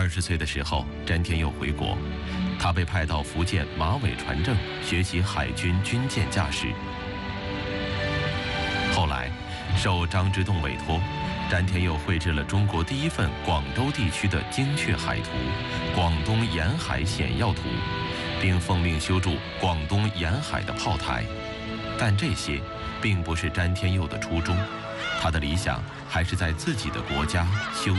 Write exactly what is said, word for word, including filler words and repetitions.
十岁的时候，詹天佑回国，他被派到福建马尾船政学习海军军舰驾驶。后来，受张之洞委托，詹天佑绘制了中国第一份广州地区的精确海图《广东沿海险要图》，并奉命修筑广东沿海的炮台。但这些并不是詹天佑的初衷，他的理想还是在自己的国家修